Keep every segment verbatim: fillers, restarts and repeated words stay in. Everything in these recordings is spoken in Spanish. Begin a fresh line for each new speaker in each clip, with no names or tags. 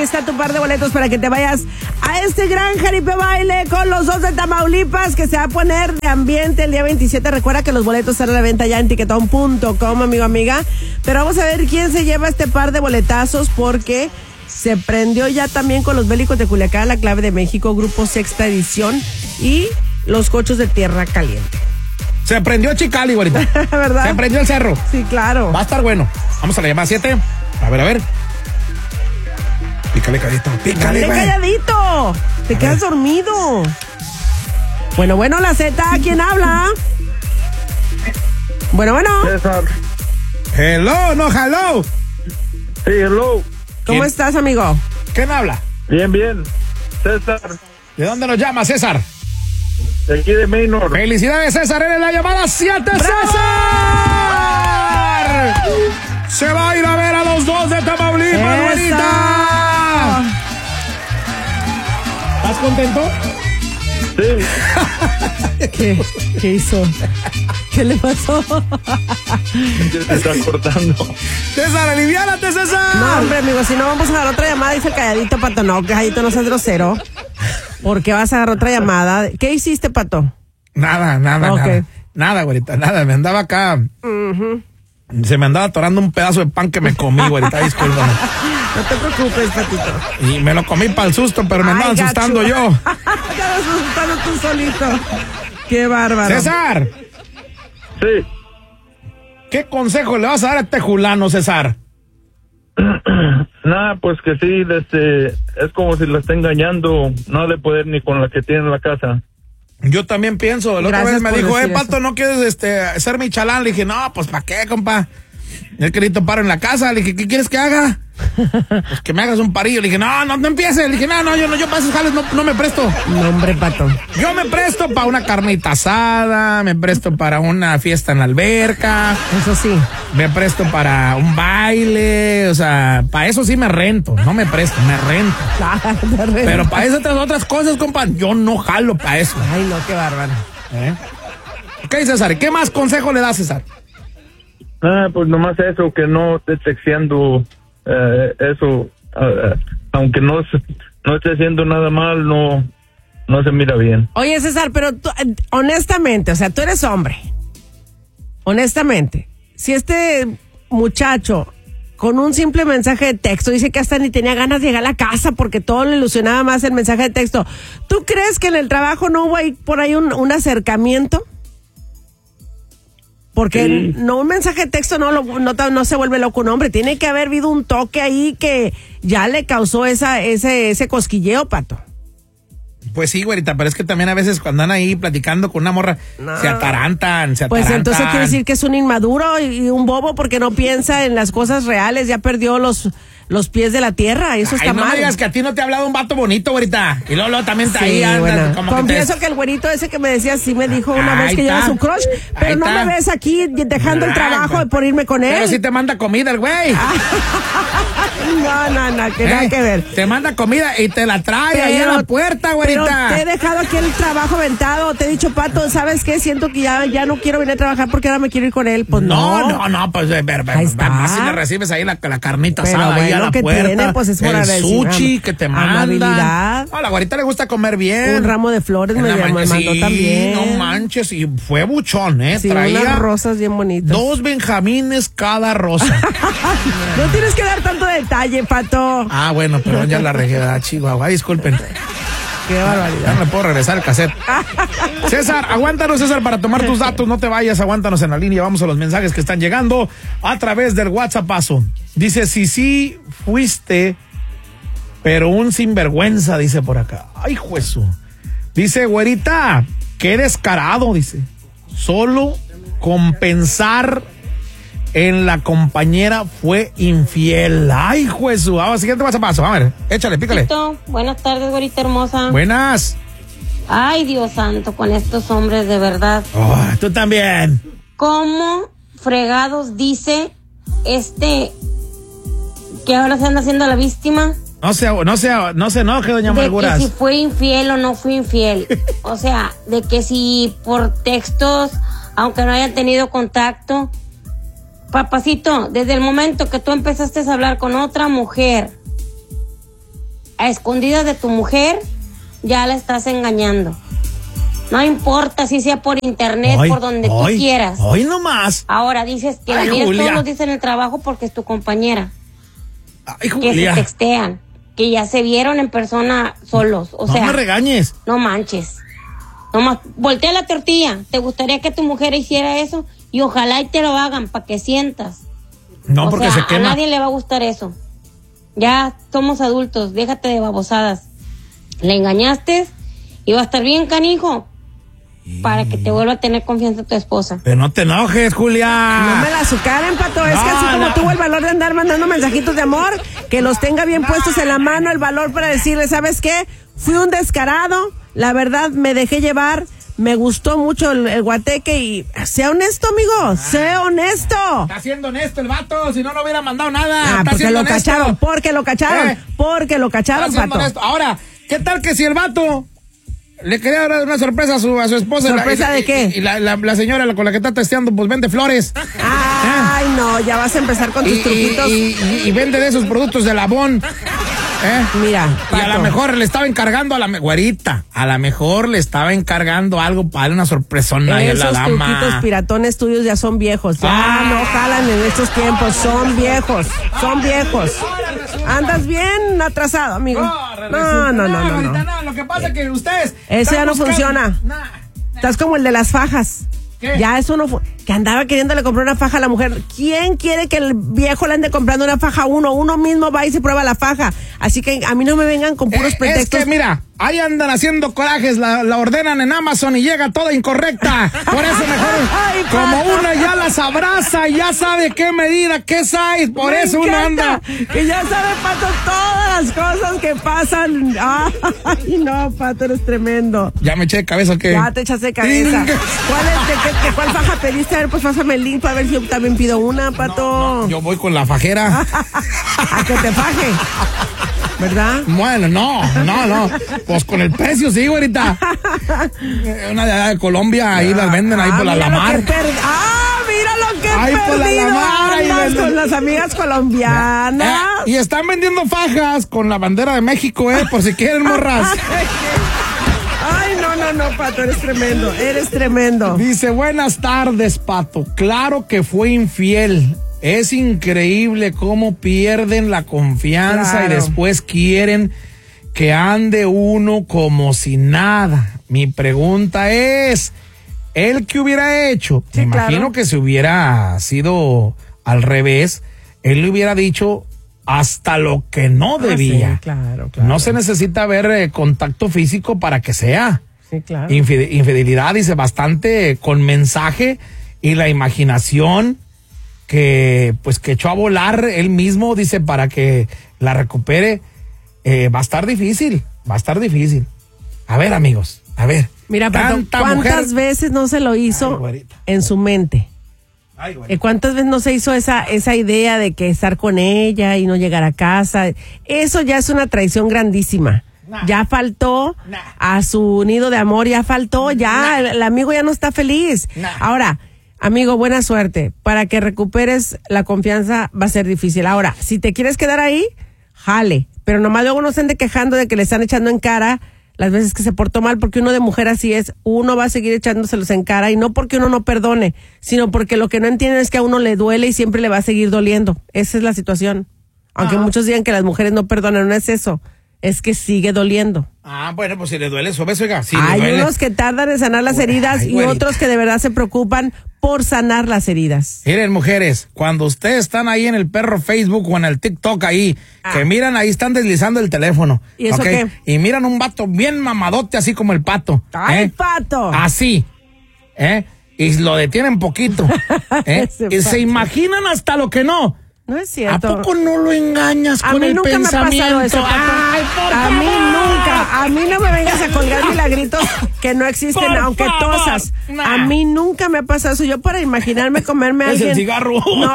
está tu par de boletos para que te vayas a este gran jaripeo baile con los dos de Tamaulipas que se va a poner de ambiente el día veintisiete. Recuerda que los boletos están a la venta ya en tiquetón punto com, amigo, amiga. Pero vamos a ver quién se lleva este par de boletazos porque se prendió ya también con los Bélicos de Culiacán, la Clave de México, Grupo Sexta Edición y los Cochos de Tierra Caliente.
Se prendió Chicali, güerita.
¿Verdad?
Se prendió el cerro.
Sí, claro.
Va a estar bueno. Vamos a la llamada siete. A ver, a ver. Pícale calladito. Pícale,
Pícale calladito. Te
a
quedas
ver.
dormido. Bueno, bueno, la Z, ¿quién habla? Bueno, bueno.
César.
Hello, no, hello.
Sí, hello.
¿Cómo
¿Quién?
estás, amigo?
¿Quién habla?
Bien, bien. César,
¿De dónde nos llama, César?
de aquí de Maynor.
Felicidades, César. Eres la llamada siete, César. Se va a ir a ver a los dos de Tamaulipas,
¡Eso!
güerita. ¿Estás contento?
Sí.
¿Qué? ¿Qué hizo? ¿Qué le pasó?
Se está cortando.
César, aliviánate, César.
No, hombre, amigo, si no vamos a agarrar otra llamada, dice el calladito, Pato. No, calladito, no seas grosero. ¿Por qué vas a agarrar otra llamada? ¿Qué hiciste, Pato?
Nada, nada,
Ok.
nada. Nada, güerita, nada. Me andaba acá.
Uh-huh.
Se me andaba atorando un pedazo de pan que me comí, güerita. Disculpa.
No te preocupes, Patito.
Y me lo comí para el susto, pero me andaba
Ay, gacho.
asustando yo.
Te vas asustando tú solito. Qué bárbaro.
César,
Sí.
¿qué consejo le vas a dar a este Julano, César?
Nada, pues que sí, este, es como si la está engañando. No ha de poder ni con la que tiene en la casa.
Yo también pienso. La otra
Gracias
vez me
por
dijo, eh,
decir
Pato,
eso.
¿no quieres este, ser mi chalán? Le dije, no, pues, ¿para qué, compa? Él quería paro en la casa. Le dije, ¿qué quieres que haga? Pues que me hagas un parillo. Le dije, no, no, no empieces. Le dije, no, no, yo no, yo para esos jales no, no me presto.
No, hombre, Pato.
Yo me presto para una carnita asada, me presto para una fiesta en la alberca,
Eso sí.
me presto para un baile, o sea, para eso sí me rento, no me presto, me rento. Pero para esas otras, otras cosas, compa, yo no jalo para eso.
Ay, no, qué bárbaro.
¿Eh? Ok, César, ¿qué más consejo le das, César?
Ah, pues nomás eso, que no esté texteando eh, eso, eh, aunque no, se- no esté haciendo nada mal, no, no se mira bien.
Oye, César, pero tú, eh, honestamente, o sea, tú eres hombre. Honestamente, si este muchacho con un simple mensaje de texto dice que hasta ni tenía ganas de llegar a la casa porque todo le ilusionaba más el mensaje de texto, ¿tú crees que en el trabajo no hubo ahí por ahí un, un acercamiento? Porque
Sí.
no un mensaje de texto no, lo, no no se vuelve loco un hombre, tiene que haber habido un toque ahí que ya le causó esa ese ese cosquilleo, Pato.
Pues sí, güerita, pero es que también a veces cuando andan ahí platicando con una morra,
No.
se atarantan, se
Pues
atarantan.
entonces quiere decir que es un inmaduro y un bobo porque no piensa en las cosas reales, ya perdió los los pies de la tierra, eso está
Ay, no
mal.
me digas que a ti no te ha hablado un vato bonito, güerita. Y luego, luego también está
Sí,
ahí, anda,
bueno.
como que te-
Confieso que el güerito ese que me decía sí me dijo una
Ahí
vez que
está.
lleva su crush, pero
Ahí
no
está.
me ves aquí dejando el
Ay,
trabajo
pues.
por irme con él.
Pero sí te manda comida el güey.
No, no, no, que nada
¿Eh?
que ver.
Te manda comida y te la trae ahí a
Pero-
la puerta,
Pero
güerita.
te he dejado aquí el trabajo aventado, te he dicho, Pato, ¿sabes qué? Siento que ya, ya no quiero venir a trabajar porque ahora me quiero ir con él. Pues no.
No, no, no, pues, eh, pero, pero,
Ahí está.
más si le recibes ahí la, la carnita
Pero
asada ahí a
bueno,
la
que
puerta.
tiene, pues, es por
el
agradecimiento.
sushi que te manda.
Amabilidad.
No, a la güerita le gusta comer bien.
Un ramo de flores me,
En la
me
maña-
mandó
sí,
también.
no manches, y fue buchón, ¿eh?
Sí,
Traía
unas rosas bien bonitas.
dos benjamines cada rosa.
No tienes que dar tanto detalle, Pato.
Ah, bueno, pero ya la regué, ah, Chihuahua, disculpen.
Qué barbaridad.
Ya no me puedo regresar el cassette. César, aguántanos, César, para tomar tus datos. No te vayas, aguántanos en la línea. Vamos a los mensajes que están llegando a través del WhatsAppazo. Dice, si sí fuiste, pero un sinvergüenza, dice por acá. Ay, juezo. Dice, güerita, qué descarado, dice. Solo compensar en la compañera fue infiel. Ay, juezo. Ahora, siguiente WhatsAppazo. A ver, échale, pícale.
Buenas tardes, güerita hermosa.
Buenas.
Ay, Dios santo, con estos hombres de verdad.
Oh, tú también.
¿Cómo fregados dice este que ahora se anda haciendo la víctima?
No se, no se, no se enoje, doña
De
Amarguras.
que si fue infiel o no fue infiel. O sea, de que si por textos, aunque no hayan tenido contacto. Papacito, desde el momento que tú empezaste a hablar con otra mujer, a escondidas de tu mujer, ya la estás engañando. No importa si sea por internet,
Hoy,
por donde
hoy,
tú quieras.
Hoy nomás.
Ahora dices que
Ay,
la miras
Julia.
todos los días en el trabajo porque es tu compañera.
Ay,
Que se
Julia.
textean, que ya se vieron en persona solos. O
no
sea,
me regañes.
no manches. Nomás voltea la tortilla. ¿Te gustaría que tu mujer hiciera eso? Y ojalá y te lo hagan para que sientas.
No,
o
porque
sea,
se quema.
a nadie le va a gustar eso. Ya somos adultos, déjate de babosadas. Le engañaste y va a estar bien canijo para que te vuelva a tener confianza tu esposa.
Pero no te enojes, Julia.
No me la azucaren, Pato. Es que
No,
así como
no.
tuvo el valor de andar mandando mensajitos de amor, que los tenga bien puestos en la mano, el valor para decirle, ¿sabes qué? Fui un descarado, la verdad me dejé llevar, me gustó mucho el, el guateque y sea honesto, amigo, sea honesto.
Está siendo honesto el vato, si no, no hubiera mandado nada.
Ah,
Está
porque
siendo
lo
honesto.
cacharon, porque lo cacharon,
Eh.
porque lo
Está
cacharon,
siendo
Pato.
honesto. Ahora, ¿qué tal que si el vato le quería dar una sorpresa a su, a su esposa?
¿Sorpresa
y la-
de
y-
qué?
Y la, la, la señora con la que está testeando, pues vende flores.
Ay, no, ya vas a empezar con tus
Y, y,
truquitos.
y- y- y vende de esos productos de Labón. ¿Eh?
Mira,
Y a
Pato.
lo mejor le estaba encargando a la me- güerita, a lo mejor le estaba encargando algo para una sorpresona y a la
Esos
dama.
truquitos piratones tuyos ya son viejos. Ya
Ah.
no jalan en estos tiempos. Son viejos. Son viejos. Andas bien atrasado, amigo. No, no, no, no.
ahorita
no.
Lo que pasa es que ustedes.
Eso
están
ya no
buscando-
funciona.
Nah.
Estás como el de las fajas.
¿Qué?
Ya eso no fue. Que andaba queriéndole comprar una faja a la mujer. ¿Quién quiere que el viejo le ande comprando una faja a uno? Uno mismo va y se prueba la faja. Así que a mí no me vengan con puros
Eh,
pretextos.
Es que mira, ahí andan haciendo corajes, la, la ordenan en Amazon y llega toda incorrecta. Por eso mejor,
Ay,
como
Pato.
una ya las abraza, ya sabe qué medida, qué size, por
Me
eso uno
encanta,
anda.
que ya sabe, Pato, todas las cosas que pasan. Ay, no, Pato, eres tremendo.
Ya me eché de cabeza que.
Ya te echaste de cabeza.
Ting.
¿Cuál, es, de, qué- de cuál faja pediste? A ver, pues pásame el link para ver si yo también pido una, Pato.
Yo voy con la fajera.
A que te faje. ¿Verdad?
Bueno, no, no, no. Pues con el precio, sí, ahorita. Una de allá de Colombia, ahí las venden, ahí
Ah,
por la
mira lo
Lamar.
que per- Ah, mira lo que he
Ahí por la
perdido.
Lamar, ahí
Andas
venden.
con las amigas colombianas.
Eh, y están vendiendo fajas con la bandera de México, eh, por si quieren, morras.
Ay, no, no, no, Pato, eres tremendo, eres tremendo.
Dice, buenas tardes, Pato. Claro que fue infiel. Es increíble cómo pierden la confianza
Claro.
y después quieren que ande uno como si nada. Mi pregunta es, ¿él qué hubiera hecho?
Sí,
Me imagino
claro.
que si hubiera sido al revés, él le hubiera dicho hasta lo que no
Ah,
debía.
sí, claro, claro.
No se necesita ver eh, contacto físico para que sea.
Sí, claro.
Infide- infidelidad, dice, bastante con mensaje y la imaginación que pues que echó a volar él mismo, dice, para que la recupere. Eh, va a estar difícil, va a estar difícil. A ver, amigos, a ver.
Mira, Pato,
Tanta
¿cuántas
mujer-
veces no se lo
Ay,
hizo
güerita.
en su mente?
Ay, güey.
Eh, ¿Cuántas veces no se hizo esa, esa idea de que estar con ella y no llegar a casa? Eso ya es una traición grandísima.
Nah.
Ya faltó
Nah.
a su nido de amor, ya faltó, ya el, el amigo ya no está feliz.
Nah.
Ahora, amigo, buena suerte. Para que recuperes la confianza va a ser difícil. Ahora, si te quieres quedar ahí, jale. Pero nomás luego no se ande quejando de que le están echando en cara las veces que se portó mal, porque uno de mujer así es, uno va a seguir echándoselos en cara, y no porque uno no perdone, sino porque lo que no entienden es que a uno le duele y siempre le va a seguir doliendo. Esa es la situación. Aunque
Ajá.
muchos digan que las mujeres no perdonan, no es eso, es que sigue doliendo.
Ah, bueno, pues si le duele su beso, oiga, si le
Hay
duele.
unos que tardan en sanar las
Ay,
heridas y
güerita.
otros que de verdad se preocupan por sanar las heridas.
Miren, mujeres, cuando ustedes están ahí en el perro Facebook o en el TikTok ahí,
Ah.
que miran, ahí están deslizando el teléfono.
¿Y eso
¿ok?
qué?
Y miran un vato bien mamadote, así como el Pato.
¡Ay,
¿eh?
Pato!
Así, ¿eh? Y lo detienen poquito, ¿eh?
Ese
Y
Pato.
se imaginan hasta lo que no.
No es
¿A
cierto.
poco no lo engañas
A
con
mí
el
nunca me ha
pensamiento?
pasado eso, Pato.
Ay, por
a mí
favor.
nunca, a mí no me vengas a colgar milagritos que no existen,
Por
aunque
favor.
tosas.
Nah.
A mí nunca me ha pasado eso. Yo para imaginarme comerme a
Es
alguien.
el cigarro.
No.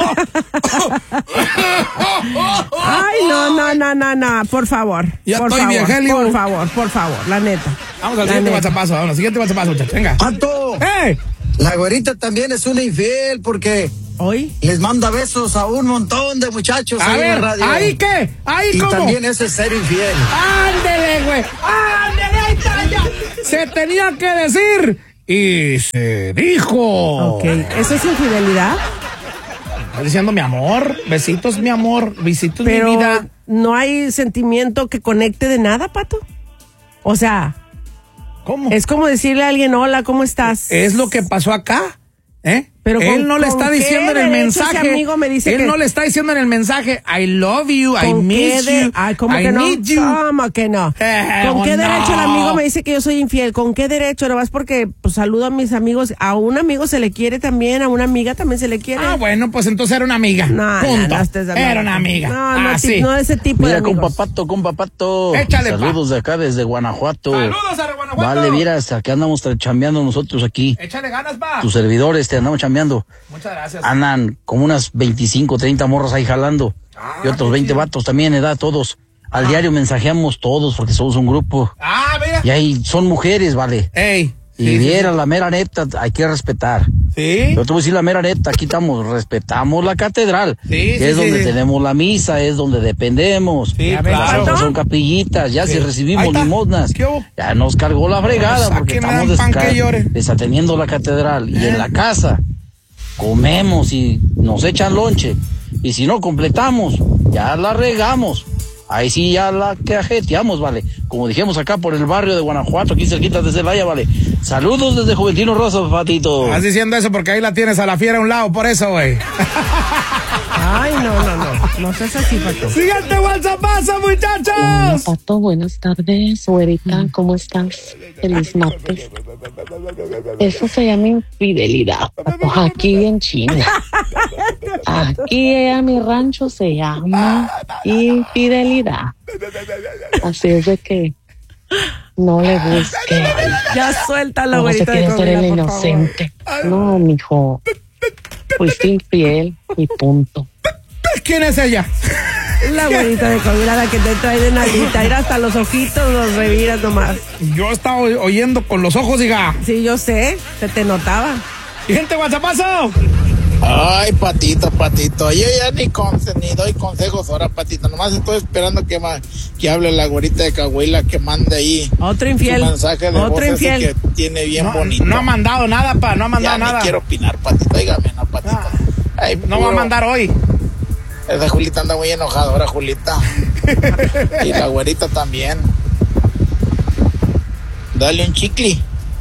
Ay, no, no, no, no, no, por favor.
Ya
por
estoy
favor,
bien, Helio.
por favor, por favor, la neta.
Vamos al
La
siguiente
neta.
WhatsAppazo, vamos al siguiente WhatsAppazo, muchachos, venga.
¡Pato!
¡Eh!
La güerita también es una infiel porque
¿Hoy?
les manda besos a un montón de muchachos
A
ahí
ver,
en la radio.
¿ahí qué? ¿Ahí
y
cómo?
también eso es ser infiel.
¡Ándele, güey! ¡Ándele, ahí está ya! Se tenía que decir y se dijo.
Ok, ¿eso es infidelidad?
Estoy diciendo mi amor, besitos mi amor, besitos
Pero
mi vida.
no hay sentimiento que conecte de nada, Pato. O sea,
¿Cómo?
es como decirle a alguien, hola, ¿cómo estás?
Es lo que pasó acá, ¿eh?
Pero
él
con-
no le
¿con
está
qué
diciendo en el
derecho ese
mensaje.
amigo me dice
él
que-
no le está diciendo en el mensaje, I love you, I
¿Con qué
miss
de-
you,
Ay, ¿cómo
I
que no?
need you.
¿Cómo que no?
Eh,
¿Con qué
no.
derecho el amigo me dice que yo soy infiel? ¿Con qué derecho? Nomás porque pues, saludo a mis amigos. A un amigo se le quiere también, a una amiga también se le quiere.
Ah, bueno, pues entonces era una amiga.
No, no,
Punto.
no estés hablando.
Era una amiga.
No, no,
Ah,
ti-
sí.
no de ese tipo
Mira,
de amigos.
compa Pato, compa Pato.
Échale, pa.
Saludos de acá desde Guanajuato.
Saludos a Guanajuato.
Vale, vieras, acá andamos tra- chambeando nosotros aquí.
Échale ganas, pa.
Tus servidores, te andamos chambeando.
Muchas gracias.
Andan como unas veinticinco, treinta morras ahí jalando.
Ah,
y otros
qué
veinte
chido.
vatos también, edad, todos. Al diario mensajeamos todos porque somos un grupo.
Ah, mira.
Y ahí son mujeres, vale.
Ey.
Y
sí, sí,
viera la mera neta, hay que respetar.
Sí.
Yo te voy a decir la mera neta, aquí estamos, respetamos la catedral.
Sí,
que
sí,
es
sí,
donde
sí.
tenemos la misa, es donde dependemos.
Sí,
Ya ves,
claro.
Pato.
Son capillitas, ya
Sí.
si
Ahí
recibimos
está.
limosnas,
¿Qué hubo?
ya nos cargó la fregada
Pues,
porque
sáquenme
estamos
un pan
desca-
que llore.
desatendiendo la catedral. Y en la casa comemos y nos echan lonche. Y si no completamos, ya la regamos. Ahí sí ya la cajeteamos, vale. Como dijimos acá por el barrio de Guanajuato, aquí cerquita de Celaya, vale. Saludos desde Juventino Rosa, Patito.
Estás diciendo eso porque ahí la tienes a la fiera a un lado, por eso, güey.
Ay, no, no, no. No seas así, Pato.
Siguiente WhatsApp, pasa,
Hola,
muchachos.
Pato, buenas tardes. Güerita, ¿cómo estás? Feliz martes. Eso se llama infidelidad, Pato, aquí en China. Aquí a mi rancho se llama infidelidad. Así es de que no le busque.
Ya suéltalo,
No se
güerita de
quiere ser el
Coahuila, por favor.
inocente. No, mijo. Fuiste infiel y punto.
¿Quién es ella?
La güerita de Coahuila, la que te trae de nalita. Ir hasta los ojitos, los reviras nomás.
Yo estaba oy- oyendo con los ojos, diga.
Sí, yo sé, se te notaba.
Siguiente WhatsApp, paso.
Ay, Patito, Patito, yo ya ni, conse- ni doy consejos ahora, Patito, nomás estoy esperando que, ma- que hable la güerita de Cahuila, que mande ahí
Otro
su
infiel.
mensaje de voz
Otro
ese
infiel.
que tiene bien
No,
bonito.
no ha mandado nada, pa. No ha
ya
mandado
ni
nada.
quiero opinar, Patito, dígame, no, Patito. Ay,
No va a
puro-
mandar hoy.
Esa Julita anda muy enojada ahora, Julita. Y la güerita también. Dale un chicle.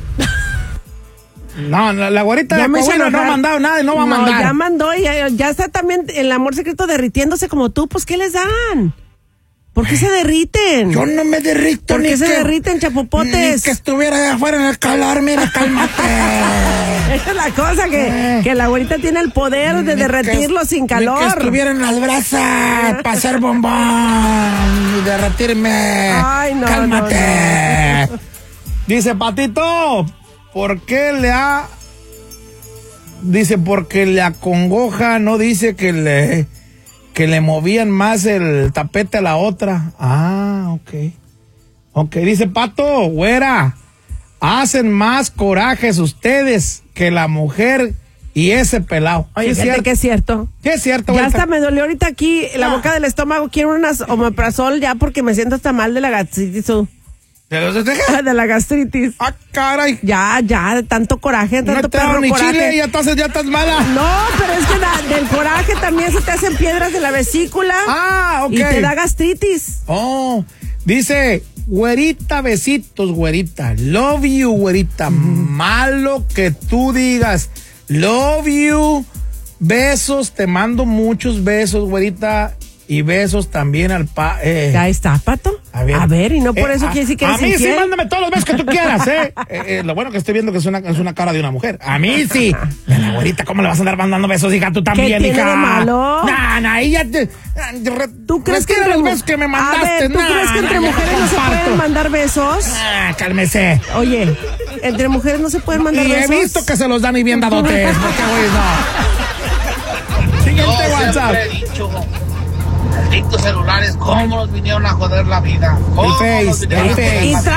No, la, la güerita
Ya
de
me hizo
Coahuila no ha
enojar.
mandado nada y no va a mandar.
ya mandó y ya, ya está también el amor secreto derritiéndose como tú. Pues, ¿qué les dan? ¿Por qué se derriten?
Yo no me derrito.
¿Por
ni
qué se
que-
derriten, chapopotes?
Ni que estuviera de afuera en el calor, mira, cálmate.
Esa es la cosa, que, que la abuelita tiene el poder de
Ni
derretirlo
que-
sin
Ni que
calor.
estuviera en las brasas para hacer bombón y derretirme.
Ay, no,
Cálmate.
no, no.
Dice Patito, ¿por qué le ha... Dice, porque le acongoja, no dice que le... que le movían más el tapete a la otra. Ah, ok. Ok, dice Pato, güera, hacen más corajes ustedes que la mujer y ese pelado.
Oye,
¿Sí es
fíjate
cierto?
que es cierto.
¿Qué es cierto,
Ya
güerita?
hasta me dolió ahorita aquí la
Ah.
boca del estómago. Quiero unas omeprazol ya porque me siento hasta mal de la gastritis. uh.
¿De los de qué?
De la gastritis.
Ah, caray.
Ya, ya, de tanto coraje,
No
tanto
te daron
perro
ni
coraje.
chile y ya estás, ya estás mala.
No, pero es que da- del coraje también se te hacen piedras de la vesícula.
Ah, ok.
Y te da gastritis.
Oh, dice, güerita, besitos, güerita. Love you, güerita. Malo que tú digas. Love you. Besos, te mando muchos besos, güerita. Y besos también al pa... Eh.
Ya está, Pato.
A ver,
A ver, y no por
Eh,
eso
a-
quiere decir que
a
eres
mí sí,
infiel.
mándame todos los besos que tú quieras, ¿eh? Eh, eh, Lo bueno que estoy viendo que es una, es una cara de una mujer. A mí sí. De la güerita, ¿cómo le vas a andar mandando besos, hija? Tú también,
tiene
hija.
de malo?
Nah, nah, ahí ya te...
¿Tú crees que
retira
entre
los
mu-
besos que me
A
mandaste?
ver, ¿tú
Nah,
crees que entre
nah, ya
mujeres no se
comparto.
pueden mandar besos?
Ah, cálmese.
Oye, entre mujeres no se pueden mandar
Y he
besos.
visto que se los dan y bien dadotes. ¿Por qué, güey? No. Siguiente WhatsApp.
Siempre he dicho, malditos celulares, cómo nos vinieron a joder la vida.
El
¿Cómo
Face,
nos vinieron
el
a joder
Face.
Y
la
trae
vida?
uno en la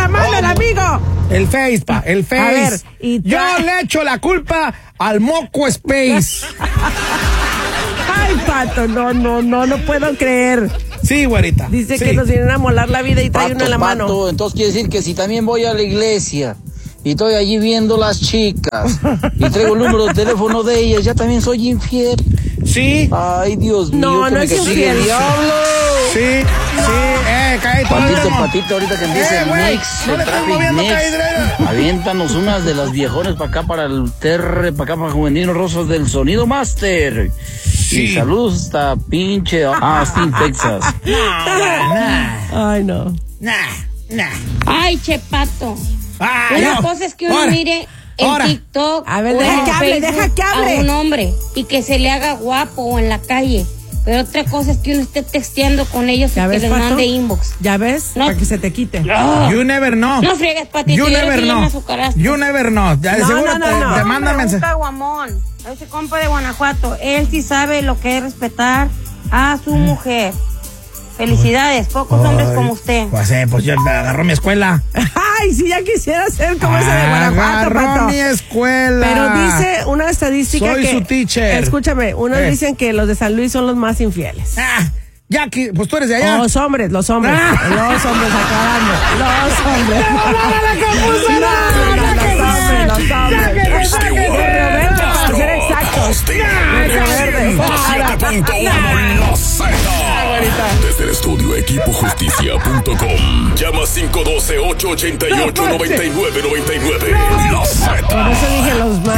la mano el amigo.
El Face, pa, el Face.
A ver, y
yo
trae-
le echo la culpa al Moco Space.
Ay, Pato, no, no, no, no puedo creer.
Sí, güerita.
Dice
sí.
que nos vienen a molar la vida y trae
Pato,
uno en la mano.
pato, entonces quiere decir que si también voy a la iglesia y estoy allí viendo las chicas y traigo el número de teléfono de ellas, ya también soy infiel.
Sí,
Ay, Dios mío,
No,
que
no
me
es
castigue
infiel.
el diablo.
sí, sí. Eh, caído.
Patito, patito, ahorita que empiece
Eh,
el
güey,
mix,
no
el
le estoy
traffic
moviendo,
mix,
Caidre.
aviéntanos unas de las viejones para acá, para el Terre, para acá, para Juveninos Rosas del Sonido Master.
Sí.
Y saludos hasta pinche Austin, Texas.
Ay, no.
Nah, nah.
Ay, che, Pato.
Ah,
Una
no.
cosa es que uno
Ahora,
mire en
ahora.
TikTok
A ver,
o
deja
en
que hable,
Facebook
deja que hable.
a un hombre y que se le haga guapo o en la calle. Pero otra cosa es que uno esté texteando con ellos y
¿Ya
que
ves,
les
Pato?
mande inbox.
¿Ya ves?
No.
Para que se te quite.
No,
You never know.
no friegues, Patito.
You
yo
never
creo que ya me
know.
azucaraste.
You never know. Ya de
No,
seguro
no, no,
te,
no.
te manda
Me
mensaje.
gusta Guamón, ese compa de Guanajuato. Él sí sabe lo que es respetar a su mujer. Felicidades, pocos hombres
Ay,
como usted.
Pues, eh, pues yo agarró mi escuela.
Ay, si ya quisiera ser como ese de Guanajuato,
Agarró
Pato.
mi escuela.
Pero dice una estadística
Soy
que...
su teacher.
Escúchame, unos
Eh.
dicen que los de San Luis son los más infieles.
Ah, ya que, pues tú eres de allá.
Los hombres, los hombres.
Ah.
Los hombres, aclarando. Los hombres. No, no, no, los hombres, los hombres. Río Verde, para ser exactos. Río Verde.
siete punto uno La Z. Desde el estudio equipo justicia punto com. Llama cinco uno dos, ocho ocho ocho, nueve nueve nueve nueve. La Z.
Por eso dije los más.